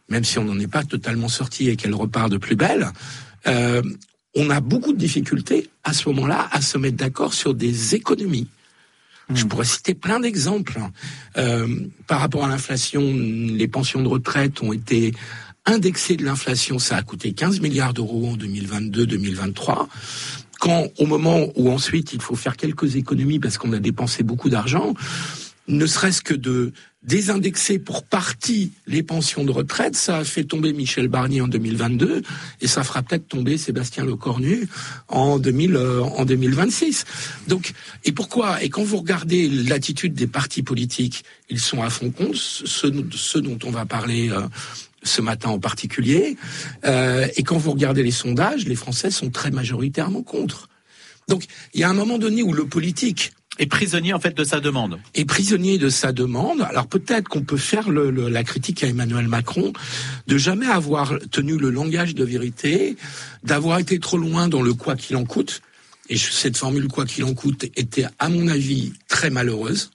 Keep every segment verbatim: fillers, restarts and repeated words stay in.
même si on n'en est pas totalement sorti et qu'elle repart de plus belle, euh, on a beaucoup de difficultés à ce moment-là à se mettre d'accord sur des économies. Mmh. Je pourrais citer plein d'exemples. Euh, par rapport à l'inflation, les pensions de retraite ont été indexées de l'inflation. Ça a coûté quinze milliards d'euros en deux mille vingt-deux deux mille vingt-trois. Quand, au moment où ensuite il faut faire quelques économies parce qu'on a dépensé beaucoup d'argent, ne serait-ce que de désindexer pour partie les pensions de retraite, ça a fait tomber Michel Barnier en deux mille vingt-deux et ça fera peut-être tomber Sébastien Lecornu en deux mille, euh, en deux mille vingt-six. Donc, et pourquoi? Et quand vous regardez l'attitude des partis politiques, ils sont à fond contre, ceux, ceux dont on va parler euh, ce matin en particulier, euh, et quand vous regardez les sondages, les Français sont très majoritairement contre. Donc, il y a un moment donné où le politique est prisonnier en fait de sa demande. Est prisonnier de sa demande. Alors peut-être qu'on peut faire le, le, la critique à Emmanuel Macron de jamais avoir tenu le langage de vérité, d'avoir été trop loin dans le quoi qu'il en coûte. Et cette formule quoi qu'il en coûte était, à mon avis, très malheureuse.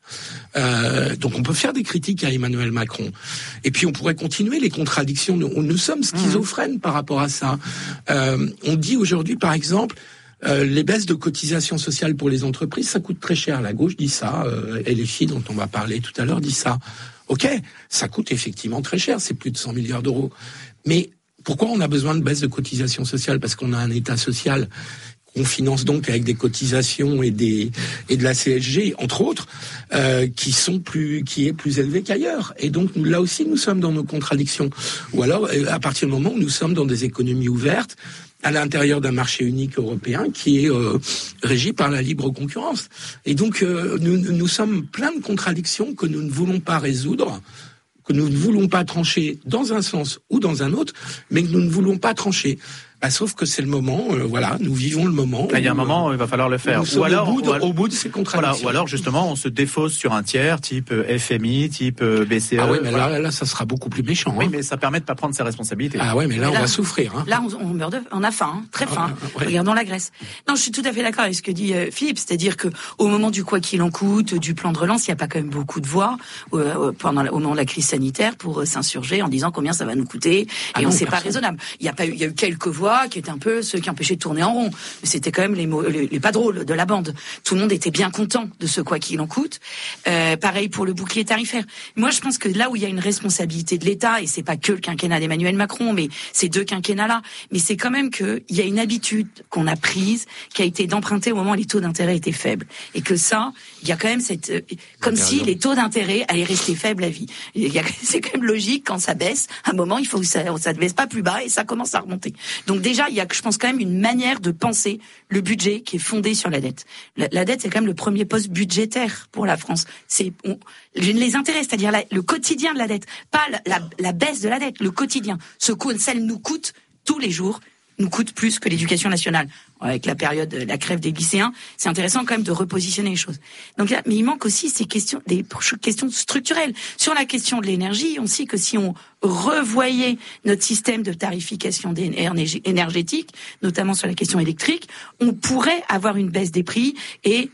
Euh, donc on peut faire des critiques à Emmanuel Macron. Et puis on pourrait continuer les contradictions. Nous, nous sommes schizophrènes mmh. par rapport à ça. Euh, on dit aujourd'hui, par exemple, Euh, les baisses de cotisations sociales pour les entreprises, ça coûte très cher. La gauche dit ça, euh, et les filles dont on va parler tout à l'heure dit ça. Ok, ça coûte effectivement très cher, c'est plus de cent milliards d'euros. Mais pourquoi on a besoin de baisses de cotisations sociales? Parce qu'on a un État social qu'on finance donc avec des cotisations et des et de la C S G, entre autres, euh, qui sont plus qui est plus élevé qu'ailleurs. Et donc nous, là aussi, nous sommes dans nos contradictions. Ou alors, à partir du moment où nous sommes dans des économies ouvertes, à l'intérieur d'un marché unique européen qui est euh, régi par la libre concurrence. Et donc, euh, nous, nous sommes plein de contradictions que nous ne voulons pas résoudre, que nous ne voulons pas trancher dans un sens ou dans un autre, mais que nous ne voulons pas trancher. Bah, sauf que c'est le moment, euh, voilà, nous vivons le moment. Il y a un moment où il va falloir le faire. Ou alors, au bout, de, au bout de ces contradictions. Voilà, ou alors justement, on se défausse sur un tiers, type F M I, type B C E. Ah oui, mais voilà. là, là, ça sera beaucoup plus méchant. Oui, hein. mais ça permet de pas prendre ses responsabilités. Ah ouais, mais là, mais là on va souffrir. Hein. Là, on, on meurt de, on a faim, hein, très faim. Ah, ouais. Regardons la Grèce. Non, je suis tout à fait d'accord avec ce que dit euh, Philippe, c'est-à-dire que au moment du quoi qu'il en coûte, du plan de relance, il n'y a pas quand même beaucoup de voix euh, pendant la, au moment de la crise sanitaire pour euh, s'insurger en disant combien ça va nous coûter. Ah et non, on sait pas raisonnable. Il y a pas eu, il y a eu quelques voix qui étaient un peu ceux qui empêchaient de tourner en rond. Mais c'était quand même les, mots, les, les pas drôles de la bande. Tout le monde était bien content de ce quoi qu'il en coûte. Euh, pareil pour le bouclier tarifaire. Moi, je pense que là où il y a une responsabilité de l'État, et c'est pas que le quinquennat d'Emmanuel Macron, mais ces deux quinquennats-là, mais c'est quand même qu'il y a une habitude qu'on a prise, qui a été d'emprunter au moment où les taux d'intérêt étaient faibles. Et que ça, il y a quand même cette... Euh, comme si les taux d'intérêt allaient rester faibles à vie. Il y a, c'est quand même logique, quand ça baisse, à un moment, il faut que ça ça ne baisse pas plus bas et ça commence à remonter. Donc déjà, il y a, je pense, quand même une manière de penser le budget qui est fondé sur la dette. La, la dette, c'est quand même le premier poste budgétaire pour la France. C'est on, les intérêts, c'est-à-dire la, le quotidien de la dette, pas la, la, la baisse de la dette, le quotidien. Ce coût, celle nous coûte tous les jours, nous coûte plus que l'éducation nationale. Avec la période, la crève des lycéens, c'est intéressant quand même de repositionner les choses. Donc là, mais il manque aussi ces questions, des questions structurelles. Sur la question de l'énergie, on sait que si on revoyait notre système de tarification énergétique, notamment sur la question électrique, on pourrait avoir une baisse des prix et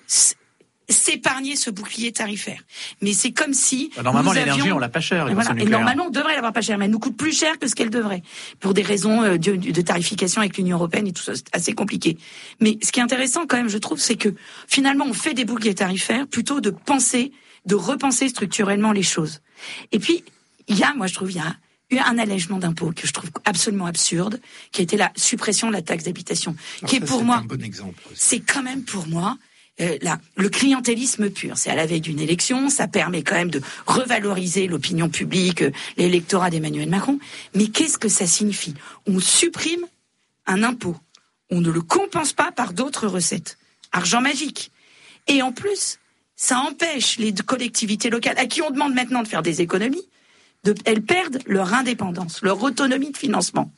s'épargner ce bouclier tarifaire. Mais c'est comme si... Bah, normalement, avions... l'énergie, on l'a pas cher. Et, voilà. et normalement, on devrait l'avoir pas cher, mais elle nous coûte plus cher que ce qu'elle devrait, pour des raisons euh, de, de tarification avec l'Union européenne et tout ça, c'est assez compliqué. Mais ce qui est intéressant quand même, je trouve, c'est que finalement, on fait des boucliers tarifaires plutôt de penser, de repenser structurellement les choses. Et puis, il y a, moi je trouve, il y a eu un allègement d'impôts que je trouve absolument absurde, qui a été la suppression de la taxe d'habitation, Alors qui ça, est pour c'est moi... un bon exemple aussi. C'est quand même pour moi... Euh, là, le clientélisme pur, c'est à la veille d'une élection, ça permet quand même de revaloriser l'opinion publique, euh, l'électorat d'Emmanuel Macron. Mais qu'est-ce que ça signifie ? On supprime un impôt, on ne le compense pas par d'autres recettes. Argent magique. Et en plus, ça empêche les collectivités locales, à qui on demande maintenant de faire des économies, de, elles perdent leur indépendance, leur autonomie de financement.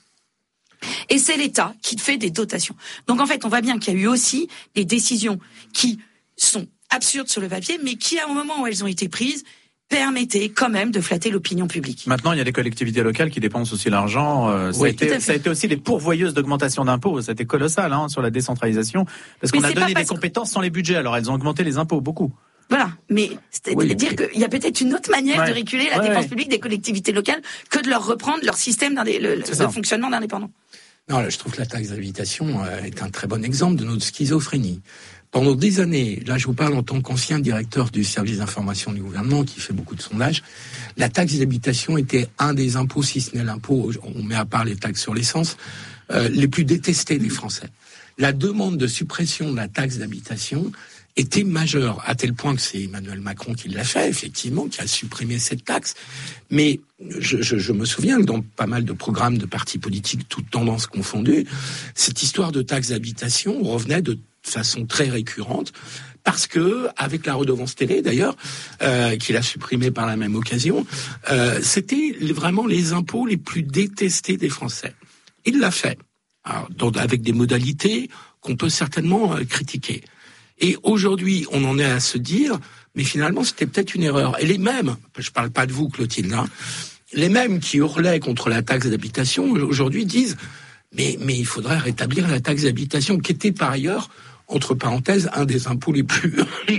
Et c'est l'État qui fait des dotations. Donc en fait, on voit bien qu'il y a eu aussi des décisions qui sont absurdes sur le papier, mais qui, au moment où elles ont été prises, permettaient quand même de flatter l'opinion publique. Maintenant, il y a des collectivités locales qui dépensent aussi l'argent. Euh, ça, oui, a été, ça a été aussi les pourvoyeuses d'augmentation d'impôts. Ça a été colossal hein, sur la décentralisation, parce mais qu'on a donné des compétences sans les budgets. Alors elles ont augmenté les impôts beaucoup. Voilà, mais c'est-à-dire oui, qu'il y a peut-être une autre manière ouais. de réguler la ouais, dépense ouais. publique des collectivités locales que de leur reprendre leur système d'indé- le, le fonctionnement d'indépendants. Non, là, je trouve que la taxe d'habitation euh, est un très bon exemple de notre schizophrénie. Pendant des années, là je vous parle en tant qu'ancien directeur du service d'information du gouvernement qui fait beaucoup de sondages, la taxe d'habitation était un des impôts, si ce n'est l'impôt, on met à part les taxes sur l'essence, euh, les plus détestés des Français. La demande de suppression de la taxe d'habitation était majeure, à tel point que c'est Emmanuel Macron qui l'a fait, effectivement, qui a supprimé cette taxe. Mais je, je, je me souviens que dans pas mal de programmes de partis politiques, toutes tendances confondues, cette histoire de taxe d'habitation revenait de façon très récurrente, parce que, avec la redevance télé d'ailleurs, euh, qu'il a supprimée par la même occasion, euh, c'était vraiment les impôts les plus détestés des Français. Il l'a fait, alors, donc, avec des modalités qu'on peut certainement euh, critiquer. Et aujourd'hui, on en est à se dire, mais finalement, c'était peut-être une erreur. Et les mêmes, je parle pas de vous, Clotilde, hein, les mêmes qui hurlaient contre la taxe d'habitation, aujourd'hui disent, mais, mais il faudrait rétablir la taxe d'habitation, qui était par ailleurs, entre parenthèses, un des impôts les plus,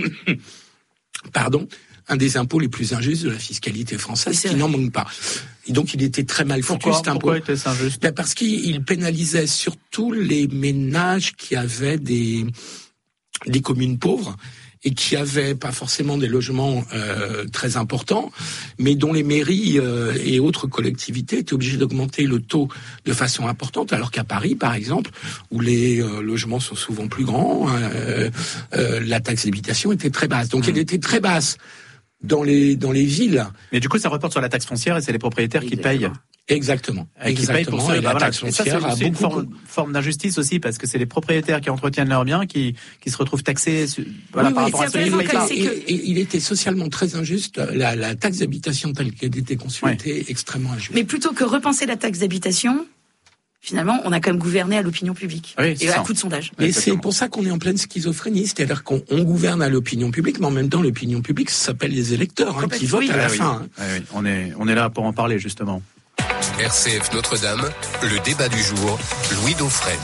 pardon, un des impôts les plus injustes de la fiscalité française, qui n'en manque pas. Et donc, il était très mal foutu, pourquoi, cet impôt. Pourquoi était-ce injuste? Ben parce qu'il pénalisait surtout les ménages qui avaient des, des communes pauvres et qui avaient pas forcément des logements euh, très importants, mais dont les mairies euh, et autres collectivités étaient obligées d'augmenter le taux de façon importante, alors qu'à Paris, par exemple, où les euh, logements sont souvent plus grands, euh, euh, la taxe d'habitation était très basse. Donc, mmh. elle était très basse dans les dans les villes. Mais du coup, ça reporte sur la taxe foncière et c'est les propriétaires qui payent. Exactement. Et qui payent pour ceux, bah voilà. Et ça, c'est, c'est une forme, forme d'injustice aussi, parce que c'est les propriétaires qui entretiennent leurs biens qui, qui se retrouvent taxés, voilà, oui, par oui, rapport à ceux qui payent. Et, et, et il était socialement très injuste. La, la taxe d'habitation telle qu'elle était conçue ouais. était extrêmement injuste. Mais plutôt que repenser la taxe d'habitation, finalement, on a quand même gouverné à l'opinion publique. Oui, et à coup de sondage. Et c'est pour ça qu'on est en pleine schizophrénie. C'est-à-dire qu'on on gouverne à l'opinion publique, mais en même temps, l'opinion publique, ça s'appelle les électeurs, hein, qui votent oui, à la oui. fin. Hein. Oui, oui. On est, on est là pour en parler, justement. R C F Notre-Dame, le débat du jour, Louis Dauphren.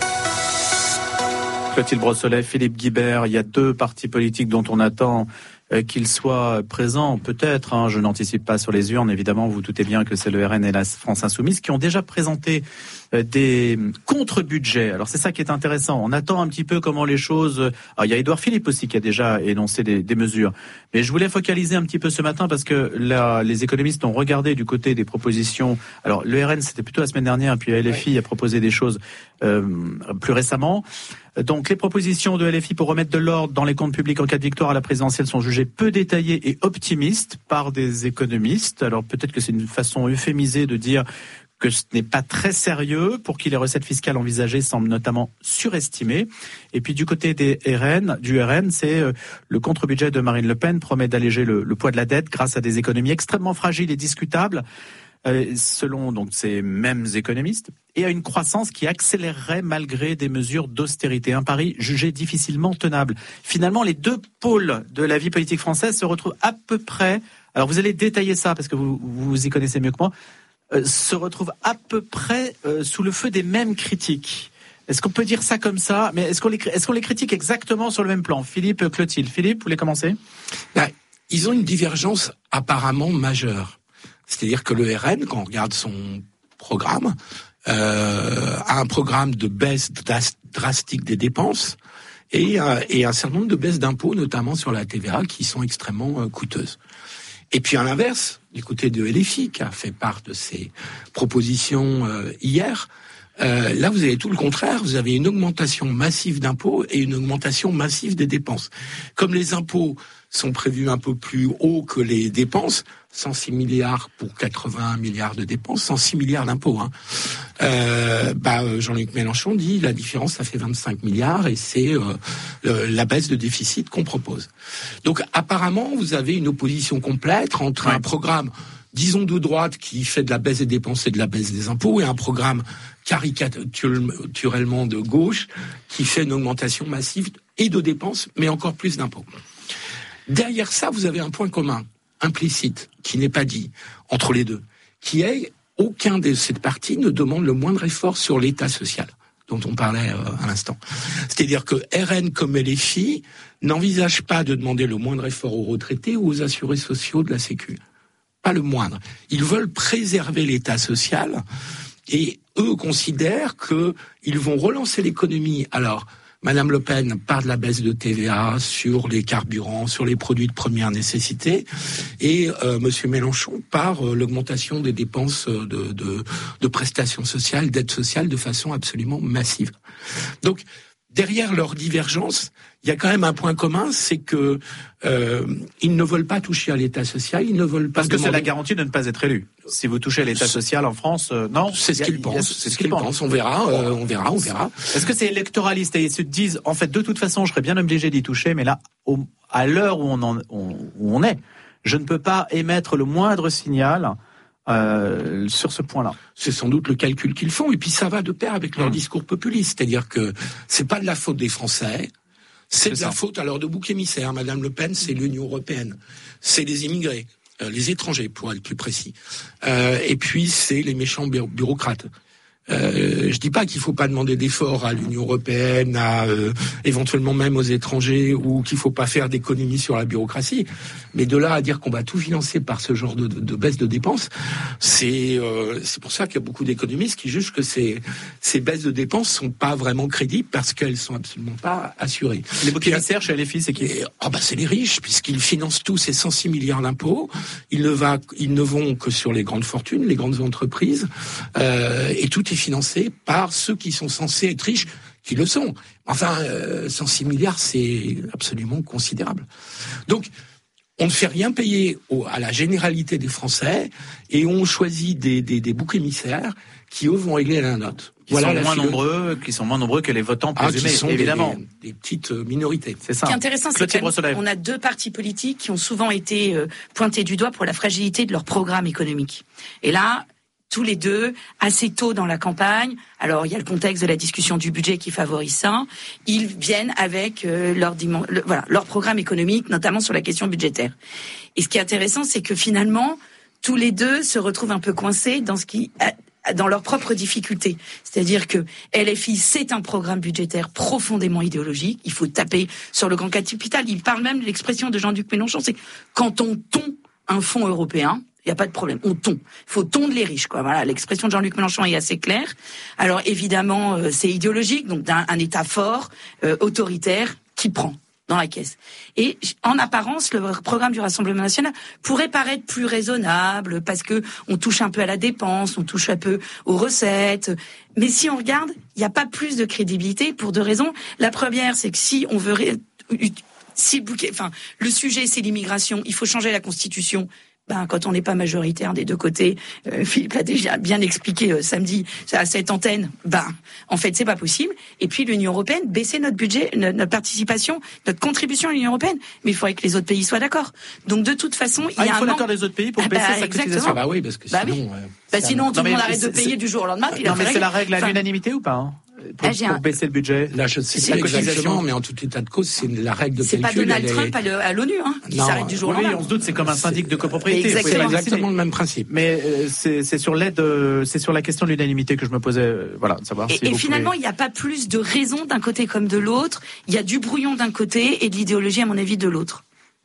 Clotilde Brossolet, Philippe Guibert, il y a deux partis politiques dont on attend euh, qu'ils soient présents, peut-être, hein, je n'anticipe pas sur les urnes, évidemment, vous doutez bien que c'est le R N et la France Insoumise qui ont déjà présenté euh, des contre-budgets. Alors c'est ça qui est intéressant, on attend un petit peu comment les choses... Alors, il y a Édouard Philippe aussi qui a déjà énoncé des, des mesures, mais je voulais focaliser un petit peu ce matin parce que là, les économistes ont regardé du côté des propositions. Alors le R N, c'était plutôt la semaine dernière, puis L F I a proposé des choses euh, plus récemment. Donc les propositions de L F I pour remettre de l'ordre dans les comptes publics en cas de victoire à la présidentielle sont jugées peu détaillées et optimistes par des économistes. Alors peut-être que c'est une façon euphémisée de dire que ce n'est pas très sérieux, pour qui les recettes fiscales envisagées semblent notamment surestimées. Et puis du côté des R N, du R N, c'est euh, le contre-budget de Marine Le Pen promet d'alléger le, le poids de la dette grâce à des économies extrêmement fragiles et discutables, euh, selon donc ces mêmes économistes, et à une croissance qui accélérerait malgré des mesures d'austérité. Un pari jugé difficilement tenable. Finalement, les deux pôles de la vie politique française se retrouvent à peu près, alors vous allez détailler ça parce que vous, vous y connaissez mieux que moi, euh, se retrouvent à peu près euh, sous le feu des mêmes critiques. Est-ce qu'on peut dire ça comme ça? Mais est-ce qu'on les, est-ce qu'on les critique exactement sur le même plan? Philippe, Clotilde. Philippe, vous voulez commencer? Ben, ils ont une divergence apparemment majeure. C'est-à-dire que le R N, quand on regarde son programme, euh, a un programme de baisse drastique des dépenses et, euh, et un certain nombre de baisses d'impôts, notamment sur la T V A, qui sont extrêmement euh, coûteuses. Et puis à l'inverse, du côté de L F I, qui a fait part de ses propositions euh, hier, euh, là vous avez tout le contraire, vous avez une augmentation massive d'impôts et une augmentation massive des dépenses. Comme les impôts sont prévus un peu plus haut que les dépenses, cent six milliards pour quatre-vingt-un milliards de dépenses, cent six milliards d'impôts. Hein. Euh, bah, Jean-Luc Mélenchon dit la différence, ça fait vingt-cinq milliards et c'est euh, le, la baisse de déficit qu'on propose. Donc apparemment, vous avez une opposition complète entre ouais. un programme, disons de droite, qui fait de la baisse des dépenses et de la baisse des impôts, et un programme caricatuellement de gauche qui fait une augmentation massive et de dépenses, mais encore plus d'impôts. Derrière ça, vous avez un point commun, implicite, qui n'est pas dit, entre les deux, qui est aucun de ces partis ne demande le moindre effort sur l'État social. dont on parlait euh, à l'instant. C'est-à-dire que R N comme L F I n'envisage pas de demander le moindre effort aux retraités ou aux assurés sociaux de la Sécu. Pas le moindre. Ils veulent préserver l'État social et eux considèrent qu'ils vont relancer l'économie. Alors, Madame Le Pen part de la baisse de T V A sur les carburants, sur les produits de première nécessité, et euh, Monsieur Mélenchon part euh, l'augmentation des dépenses de, de, de prestations sociales, d'aides sociales de façon absolument massive. Donc, derrière leur divergence, il y a quand même un point commun, c'est que euh, ils ne veulent pas toucher à l'État social, ils ne veulent pas. Parce que demander... c'est la garantie de ne pas être élu. Si vous touchez à l'État social en France, euh, non. C'est ce qu'ils pensent. C'est ce qu'ils pensent. On verra, euh, on verra, on verra. Est-ce que c'est électoraliste et ils se disent, en fait, de toute façon, je serais bien obligé d'y toucher, mais là, au, à l'heure où on, en, on, où on est, je ne peux pas émettre le moindre signal. Euh, sur ce point-là. C'est sans doute le calcul qu'ils font, et puis ça va de pair avec leur mmh. discours populiste, c'est-à-dire que c'est pas de la faute des Français, c'est, c'est de ça. La faute alors de bouc émissaire. Madame Le Pen, c'est l'Union européenne, c'est les immigrés, euh, les étrangers pour être plus précis, euh, et puis c'est les méchants bu- bureaucrates. Euh, je dis pas qu'il faut pas demander d'efforts à l'Union européenne, à euh, éventuellement même aux étrangers, ou qu'il faut pas faire d'économies sur la bureaucratie. Mais de là à dire qu'on va tout financer par ce genre de, de, de baisse de dépenses, c'est euh, c'est pour ça qu'il y a beaucoup d'économistes qui jugent que ces ces baisses de dépenses sont pas vraiment crédibles parce qu'elles sont absolument pas assurées. Les boucs émissaires chez L F I, c'est qui ? Ah bah c'est les riches, puisqu'ils financent tous ces cent six milliards d'impôts. Ils ne va ils ne vont que sur les grandes fortunes, les grandes entreprises, euh, et tout est financé par ceux qui sont censés être riches, qui le sont. Enfin, euh, cent six milliards, c'est absolument considérable. Donc, on ne fait rien payer au, à la généralité des Français, et on choisit des, des, des boucs émissaires qui, eux, vont régler la note. Qui voilà sont moins philo... nombreux, qui sont moins nombreux que les votants présumés, ah, qui sont évidemment. Des, des petites minorités. C'est ça. Ce qui est intéressant, c'est qu'on a deux partis politiques qui ont souvent été euh, pointés du doigt pour la fragilité de leur programme économique. Et là, tous les deux, assez tôt dans la campagne, alors il y a le contexte de la discussion du budget qui favorise ça, ils viennent avec euh, leur, dimen- le, voilà, leur programme économique, notamment sur la question budgétaire. Et ce qui est intéressant, c'est que finalement, tous les deux se retrouvent un peu coincés dans ce qui... dans leurs propres difficultés. C'est-à-dire que L F I, c'est un programme budgétaire profondément idéologique. Il faut taper sur le grand capital. Il parle même de l'expression de Jean-Luc Mélenchon, c'est quand on tond un fonds européen, il n'y a pas de problème, on tond. Il faut tondre les riches, quoi. Voilà, l'expression de Jean-Luc Mélenchon est assez claire. Alors évidemment, euh, c'est idéologique, donc d'un un État fort, euh, autoritaire, qui prend dans la caisse. Et en apparence, le programme du Rassemblement national pourrait paraître plus raisonnable parce que on touche un peu à la dépense, on touche un peu aux recettes. Mais si on regarde, il n'y a pas plus de crédibilité pour deux raisons. La première, c'est que si on veut ré... si enfin le sujet c'est l'immigration, il faut changer la Constitution. Ben, quand on n'est pas majoritaire des deux côtés, euh, Philippe l'a déjà bien expliqué euh, samedi à cette antenne, ben, en fait, c'est pas possible. Et puis, l'Union européenne, baisser notre budget, notre, notre participation, notre contribution à l'Union européenne. Mais il faudrait que les autres pays soient d'accord. Donc, de toute façon, il ah, y a il faut un l'accord des autres pays pour ah, baisser bah, sa cotisation. Ah bah oui, parce que bah sinon... Oui. Euh, bah sinon, tout le monde arrête de payer c'est... du jour au lendemain. Puis non, mais c'est la règle à enfin... l'unanimité ou pas hein Pour, ah, pour un... baisser le budget. Là, je sais pas exactement, mais en tout état de cause, c'est la règle de c'est calcul. C'est pas Donald Trump est... à l'ONU, hein, qui non, s'arrête du jour au lendemain. Oui, on se doute, c'est comme un syndic de copropriété. C'est exactement, exactement le même principe. Mais euh, c'est, c'est sur l'aide, euh, c'est sur la question de l'unanimité que je me posais, euh, voilà, de savoir. Et, si et vous finalement, pouvez... il n'y a pas plus de raison d'un côté comme de l'autre. Il y a du brouillon d'un côté et de l'idéologie, à mon avis, de l'autre.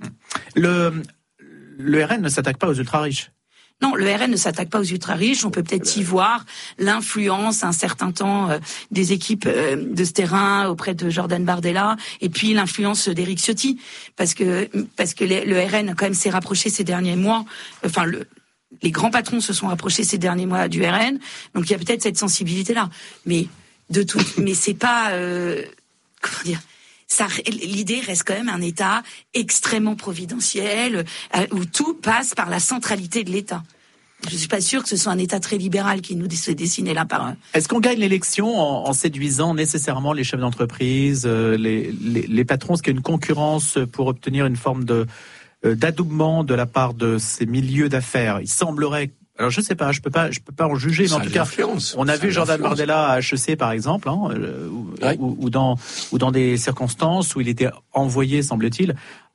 Le, le R N ne s'attaque pas aux ultra-riches. Non, le R N ne s'attaque pas aux ultra-riches. On peut peut-être y voir l'influence, un certain temps, euh, des équipes euh, de ce terrain auprès de Jordan Bardella, et puis l'influence d'Éric Ciotti, parce que parce que les, le R N quand même s'est rapproché ces derniers mois. Enfin, le, les grands patrons se sont rapprochés ces derniers mois du R N, donc il y a peut-être cette sensibilité-là. Mais de tout, mais c'est pas euh, comment dire. Ça, l'idée reste quand même un État extrêmement providentiel, euh, où tout passe par la centralité de l'État. Je suis pas sûre que ce soit un État très libéral qui nous s'est dessiné là par un. Est-ce qu'on gagne l'élection en, en séduisant nécessairement les chefs d'entreprise, euh, les, les, les patrons, ce qui est une concurrence pour obtenir une forme de euh, d'adoubement de la part de ces milieux d'affaires? Il semblerait. Alors je sais pas, je peux pas, je peux pas en juger, mais en tout cas, on a vu Jordan Bardella à H E C par exemple, hein, ou, ouais. ou, ou dans ou dans des circonstances où il était envoyé, semble-t-il,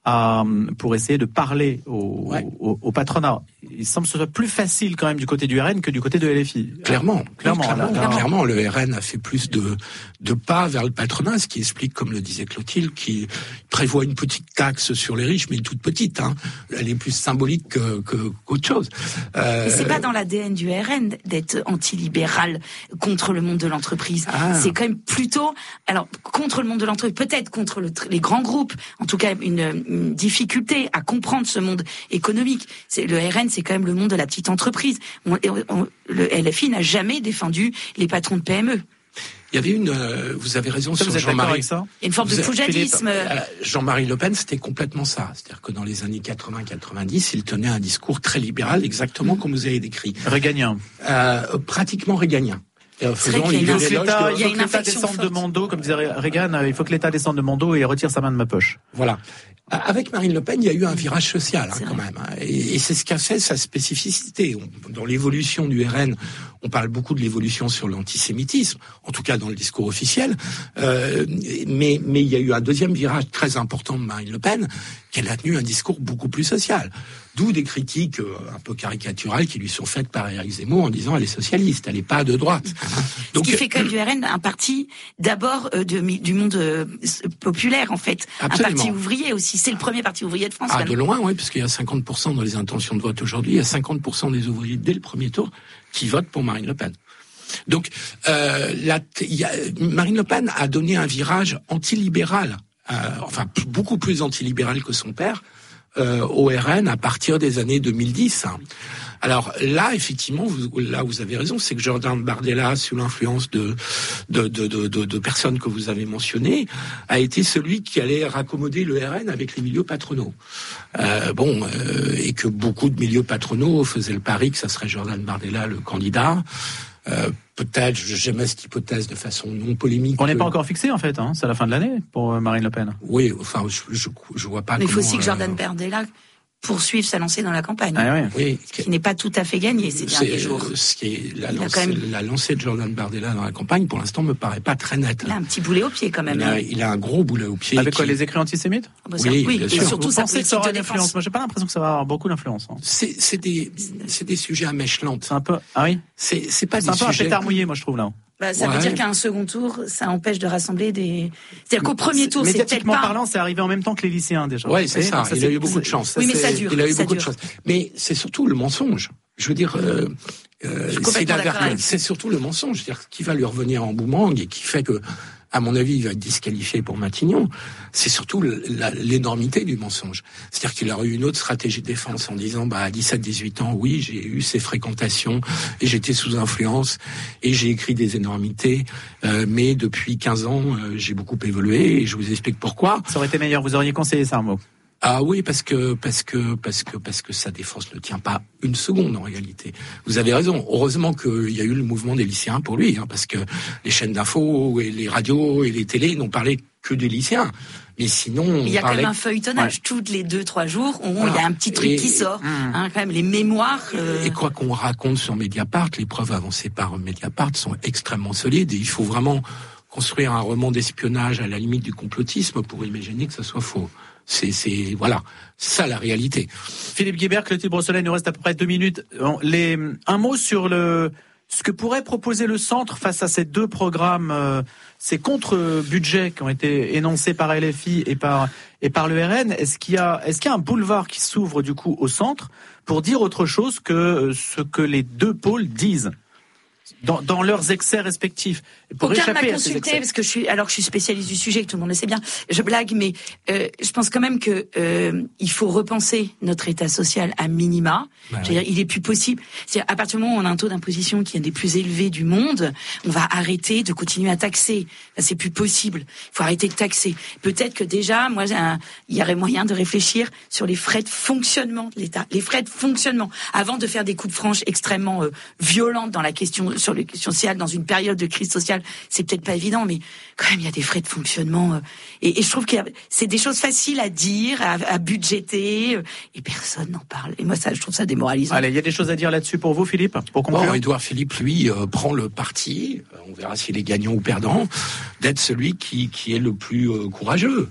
à, pour essayer de parler au, ouais. au, au patronat. Il semble que ce soit plus facile quand même du côté du R N que du côté de L F I. Clairement, clairement, clairement, là, là, clairement, le R N a fait plus de, de pas vers le patronat, ce qui explique, comme le disait Clotilde, qu'il prévoit une petite taxe sur les riches, mais toute petite. Hein. Elle est plus symbolique que, que, qu'autre chose. Euh, mais c'est pas dans l'A D N du R N d'être antilibéral contre le monde de l'entreprise. Ah. C'est quand même plutôt, alors contre le monde de l'entreprise, peut-être contre le, les grands groupes. En tout cas, une, une difficulté à comprendre ce monde économique. C'est le R N. C'est quand même le monde de la petite entreprise. On, on, le L F I n'a jamais défendu les patrons de P M E. Il y avait une, euh, vous avez raison, ça, sur vous Jean-Marie. Ça Il y a une forme vous de foujadisme. Euh, Jean-Marie Le Pen, c'était complètement ça. C'est-à-dire que dans les années quatre-vingts quatre-vingt-dix, il tenait un discours très libéral, exactement comme vous avez décrit. Réganien. Euh, pratiquement réganien. Il faut que l'État, il faut que l'État descende de mon dos, comme disait Reagan, il faut que l'État descende de mon dos et retire sa main de ma poche. Voilà. Avec Marine Le Pen, il y a eu un virage social, hein, quand même. Et, et c'est ce qu'a fait sa spécificité. On, dans l'évolution du R N, on parle beaucoup de l'évolution sur l'antisémitisme, en tout cas dans le discours officiel. Euh, mais, mais il y a eu un deuxième virage très important de Marine Le Pen, qu'elle a tenu un discours beaucoup plus social. D'où des critiques euh, un peu caricaturales qui lui sont faites par Éric Zemmour en disant elle est socialiste, elle n'est pas de droite. Donc, ce qui fait quand même du R N un parti d'abord euh, de, du monde euh, populaire en fait, absolument. Un parti ouvrier aussi. C'est le premier parti ouvrier de France. Ah, de loin, oui, parce qu'il y a cinquante pour cent dans les intentions de vote aujourd'hui, il y a cinquante pour cent des ouvriers dès le premier tour qui votent pour Marine Le Pen. Donc, euh, la, y a, Marine Le Pen a donné un virage antilibéral, euh, enfin beaucoup plus antilibéral que son père, euh, au R N à partir des années deux mille dix. Hein. Alors là, effectivement, vous, là vous avez raison, c'est que Jordan Bardella, sous l'influence de de, de de de de personnes que vous avez mentionnées, a été celui qui allait raccommoder le R N avec les milieux patronaux. Euh, bon, euh, et que beaucoup de milieux patronaux faisaient le pari que ça serait Jordan Bardella le candidat. Euh, peut-être, j'aimais cette hypothèse de façon non polémique. On n'est pas encore fixé en fait, hein, c'est à la fin de l'année pour Marine Le Pen. Oui, enfin, je je, je vois pas. Mais il faut aussi euh, que Jordan Bardella poursuivre sa lancée dans la campagne. Ah ouais. Oui, ce qui n'est pas tout à fait gagné ces derniers jours. Ce qui est la lancée, même... la lancée de Jordan Bardella dans la campagne, pour l'instant, me paraît pas très nette. Il a un petit boulet au pied quand même. Il a, il a un gros boulet au pied. Avec qui... quoi, les écrits antisémites? Ah bah Oui, oui, bien et sûr. surtout Vous sa pensez que ça aura une influence? Moi, j'ai pas l'impression que ça va avoir beaucoup d'influence. Hein. C'est, c'est des, c'est des sujets à mèche lente. C'est un peu, ah oui? C'est, c'est pas c'est des un peu sujets... un pétard mouillé, moi, je trouve, là. Bah, ça ouais. veut dire qu'à un second tour, ça empêche de rassembler des... C'est-à-dire qu'au premier tour, c'est peut-être pas... Médiatiquement parlant, c'est arrivé en même temps que les lycéens, déjà. Oui, c'est ça. ça. Il a eu beaucoup de chance. Oui, mais ça dure. Il a eu ça beaucoup dure. de chance. Mais c'est surtout le mensonge. Je veux dire, euh, euh, c'est, c'est surtout le mensonge. C'est-à-dire qui va lui revenir en boomerang et qui fait que, à mon avis, il va être disqualifié pour Matignon. C'est surtout le, la, l'énormité du mensonge. C'est-à-dire qu'il aurait eu une autre stratégie de défense en disant, bah, à dix-sept dix-huit ans, oui, j'ai eu ces fréquentations et j'étais sous influence et j'ai écrit des énormités, euh, mais depuis quinze ans, euh, j'ai beaucoup évolué et je vous explique pourquoi. Ça aurait été meilleur, vous auriez conseillé ça, un mot. Ah oui, parce que parce que parce que parce que sa défense ne tient pas une seconde en réalité. Vous avez raison. Heureusement qu'il y a eu le mouvement des lycéens pour lui, hein, parce que les chaînes d'infos et les radios et les télés n'ont parlé que des lycéens. Mais sinon, il y a parlait... quand même un feuilletonnage. Ouais. Toutes les deux, trois jours, on, voilà. Il y a un petit truc et, qui sort. Hum. Hein, quand même, les mémoires. Euh... Et quoi qu'on raconte sur Mediapart, les preuves avancées par Mediapart sont extrêmement solides. Et il faut vraiment construire un roman d'espionnage à la limite du complotisme pour imaginer que ça soit faux. C'est, c'est, voilà, ça la réalité. Philippe Guibert, Clotilde Brossolet, il nous reste à peu près deux minutes. Les, un mot sur le, ce que pourrait proposer le centre face à ces deux programmes, euh, ces contre-budgets qui ont été énoncés par L F I et par, et par le R N. Est-ce qu'il y a, est-ce qu'il y a un boulevard qui s'ouvre du coup au centre pour dire autre chose que ce que les deux pôles disent? Dans, dans leurs excès respectifs. Pour Aucun m'a consulté parce que je suis, alors que je suis spécialiste du sujet, que tout le monde le sait bien. Je blague, mais euh, je pense quand même que euh, il faut repenser notre État social à minima. Bah Je veux oui. dire, il est plus possible. C'est à partir du moment où on a un taux d'imposition qui est un des plus élevés du monde, on va arrêter de continuer à taxer. Ça, c'est plus possible. Il faut arrêter de taxer. Peut-être que déjà, moi, un, il y aurait moyen de réfléchir sur les frais de fonctionnement de l'État, les frais de fonctionnement, avant de faire des coups de franche extrêmement euh, violentes dans la question sur les questions sociales, dans une période de crise sociale, c'est peut-être pas évident, mais quand même, il y a des frais de fonctionnement. Euh, et, et je trouve que c'est des choses faciles à dire, à, à budgéter, euh, et personne n'en parle. Et moi, ça, je trouve ça démoralisant. Allez, il y a des choses à dire là-dessus pour vous, Philippe, pour conclure. Bon, Édouard Philippe, lui, euh, prend le parti, euh, on verra s'il est gagnant ou perdant, d'être celui qui, qui est le plus euh, courageux.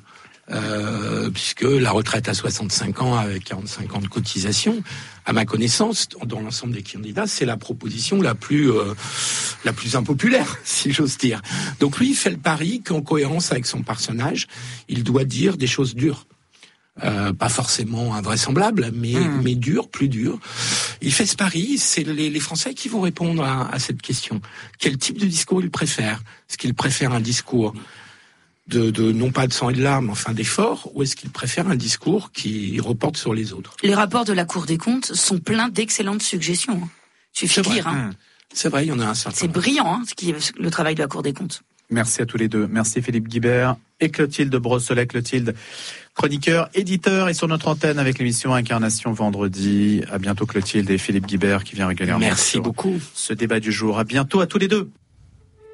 euh, puisque la retraite à soixante-cinq ans avec quarante-cinq ans de cotisation, à ma connaissance, dans l'ensemble des candidats, c'est la proposition la plus euh, la plus impopulaire, si j'ose dire. Donc lui, il fait le pari qu'en cohérence avec son personnage, il doit dire des choses dures. Euh, pas forcément invraisemblables, mais, mmh. mais dures, plus dures. Il fait ce pari, c'est les, les Français qui vont répondre à, à cette question. Quel type de discours ils préfèrent ? Est-ce qu'ils préfèrent un discours de, de non pas de sang et de larmes, enfin d'effort, ou est-ce qu'ils préfèrent un discours qui reporte sur les autres ? Les rapports de la Cour des comptes sont pleins d'excellentes suggestions. Suffit de lire. Hein. C'est vrai, il y en a un certain. C'est brillant, hein, ce qui est le travail de la Cour des comptes. Merci à tous les deux. Merci Philippe Guibert et Clotilde Brossolet. Clotilde, chroniqueur, éditeur, et sur notre antenne avec l'émission Incarnation vendredi. À bientôt Clotilde et Philippe Guibert qui vient régulièrement. Merci beaucoup. Ce débat du jour. À bientôt à tous les deux.